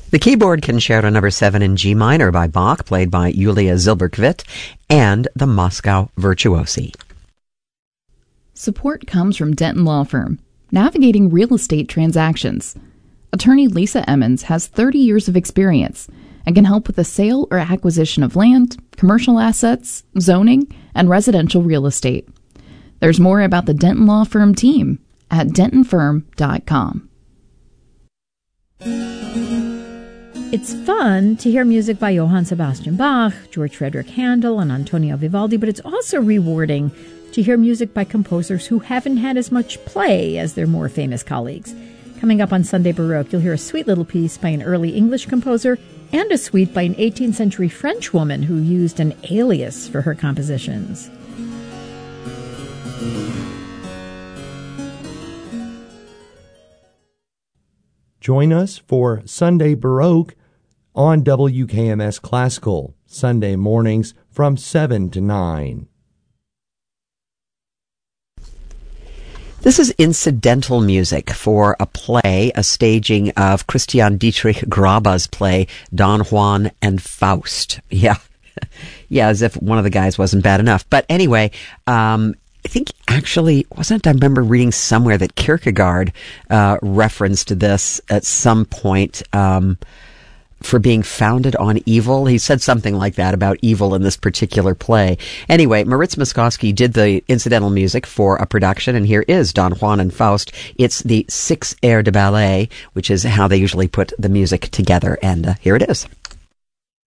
The keyboard concerto number 7 in G minor by Bach, played by Julia Zilberkvit, and the Moscow Virtuosi. Support comes from Denton Law Firm, navigating real estate transactions. Attorney Lisa Emmons has 30 years of experience and can help with the sale or acquisition of land, commercial assets, zoning, and residential real estate. There's more about the Denton Law Firm team at dentonfirm.com. It's fun to hear music by Johann Sebastian Bach, George Frederick Handel, and Antonio Vivaldi, but it's also rewarding to hear music by composers who haven't had as much play as their more famous colleagues. Coming up on Sunday Baroque, you'll hear a sweet little piece by an early English composer and a suite by an 18th century French woman who used an alias for her compositions. Join us for Sunday Baroque on WKMS Classical, Sunday mornings from 7 to 9. This is incidental music for a play, a staging of Christian Dietrich Graba's play, Don Juan and Faust. Yeah. Yeah, as if one of the guys wasn't bad enough. But anyway, I think actually, I remember reading somewhere that Kierkegaard referenced this at some point for being founded on evil. He said something like that about evil in this particular play. Anyway, Moritz Moskowski did the incidental music for a production, and here is Don Juan and Faust. It's the 6 airs de ballet, which is how they usually put the music together, and here it is.